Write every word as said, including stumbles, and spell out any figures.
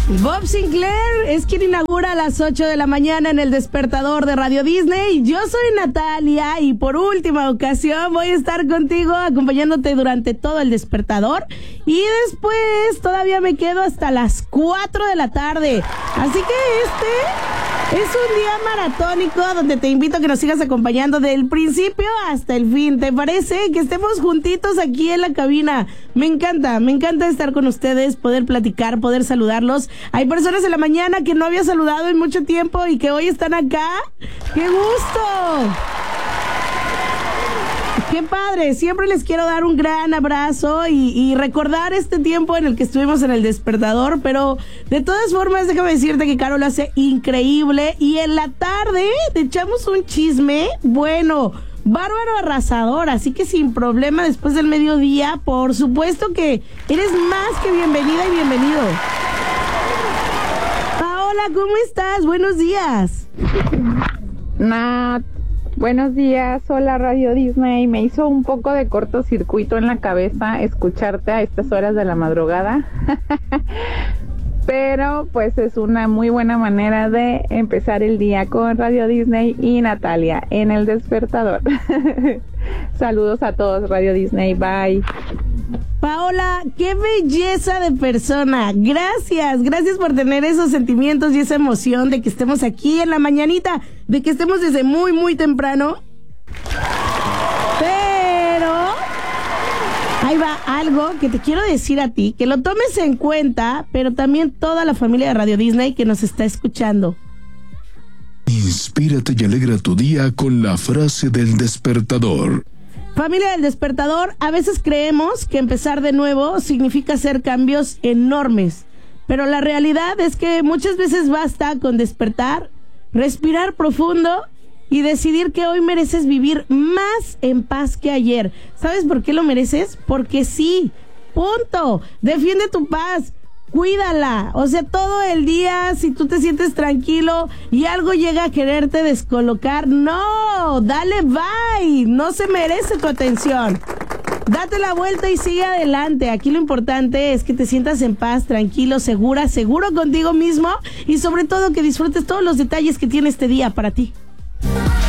Bob Sinclair es quien inaugura a las ocho de la mañana en el despertador de Radio Disney. Yo soy Natalia y por última ocasión voy a estar contigo acompañándote durante todo el despertador. Y después todavía me quedo hasta las cuatro de la tarde. Así que este es un día maratónico donde te invito a que nos sigas acompañando del principio hasta el fin. ¿Te parece? Que estemos juntitos aquí en la cabina. Me encanta, me encanta estar con ustedes, poder platicar, poder saludarlos. Hay personas en la mañana que no había saludado en mucho tiempo y que hoy están acá. ¡Qué gusto! ¡Qué padre! Siempre les quiero dar un gran abrazo y, y recordar este tiempo en el que estuvimos en el despertador, pero de todas formas déjame decirte que Caro lo hace increíble y en la tarde te echamos un chisme, bueno, bárbaro arrasador, así que sin problema después del mediodía, por supuesto que eres más que bienvenida y bienvenido. Paola, ¿cómo estás? Buenos días. Nat, buenos días, hola Radio Disney. Me hizo un poco de cortocircuito en la cabeza escucharte a estas horas de la madrugada, pero pues es una muy buena manera de empezar el día con Radio Disney y Natalia en el despertador. Saludos a todos, Radio Disney, bye. Paola, qué belleza de persona. Gracias, gracias por tener esos sentimientos y esa emoción de que estemos aquí en la mañanita, de que estemos desde muy, muy temprano. Pero ahí va algo que te quiero decir a ti, que lo tomes en cuenta, pero también toda la familia de Radio Disney que nos está escuchando. Inspírate y alegra tu día con la frase del despertador. Familia del despertador, a veces creemos que empezar de nuevo significa hacer cambios enormes, pero la realidad es que muchas veces basta con despertar, respirar profundo y decidir que hoy mereces vivir más en paz que ayer. ¿Sabes por qué lo mereces? Porque sí, punto. Defiende tu paz. Cuídala, o sea, todo el día, si tú te sientes tranquilo y algo llega a quererte descolocar, no, dale bye, no se merece tu atención. Date la vuelta y sigue adelante. Aquí lo importante es que te sientas en paz, tranquilo, segura, seguro contigo mismo y sobre todo que disfrutes todos los detalles que tiene este día para ti.